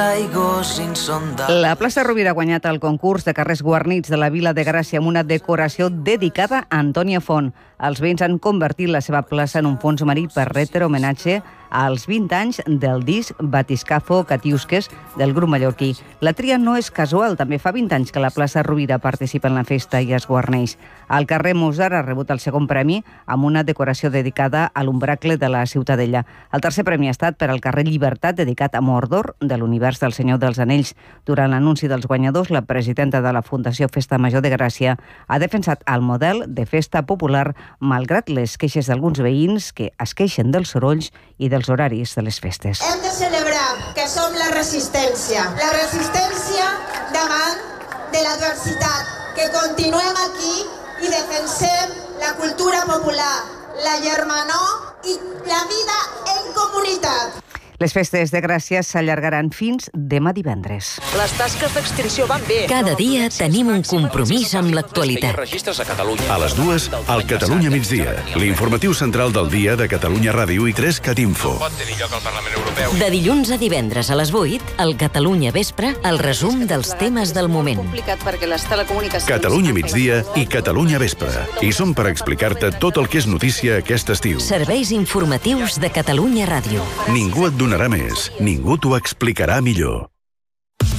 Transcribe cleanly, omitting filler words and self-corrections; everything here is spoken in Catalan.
La plaça Rovira ha guanyat el concurs de carrers guarnits de la Vila de Gràcia amb una decoració dedicada a Antònia Font. Els veïns han convertit la seva plaça en un fons marí per retre homenatge als 20 anys del disc Batiscafo Catiusques del grup mallorquí. La tria no és casual, també fa 20 anys que la plaça Rovira participa en la festa i es guarneix. El carrer Mozart ha rebut el segon premi amb una decoració dedicada a l'ombracle de la Ciutadella. El tercer premi ha estat per al carrer Llibertat, dedicat a Mordor, de l'univers del Senyor dels Anells. Durant l'anunci dels guanyadors, la presidenta de la Fundació Festa Major de Gràcia ha defensat el model de festa popular, malgrat les queixes d'alguns veïns que es queixen dels sorolls i dels horaris de les festes. Hem de celebrar que som la resistència davant de l'adversitat, que continuem aquí i defensem la cultura popular, la germanor i la vida en comunitat. Les festes de Gràcia s'allargaran fins demà divendres. Les tasques d'extinció van bé. Cada dia tenim un compromís amb l'actualitat. A les 2, al Catalunya migdia, l'informatiu central del dia de Catalunya Ràdio i 3 Catinfo. De dilluns a divendres a les 8, al Catalunya Vespre, el resum dels temes del moment. Catalunya migdia i Catalunya Vespre. I som per explicar-te tot el que és notícia aquest estiu. Serveis informatius de Catalunya Ràdio. Ningú et donarà més, ningú t'ho explicarà millor.